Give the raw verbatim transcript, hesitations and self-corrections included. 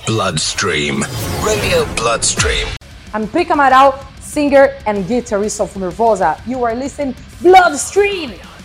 Bloodstream. Radio Bloodstream. I'm Pica Amaral, singer and guitarist of Nervosa. You are listening Bloodstream.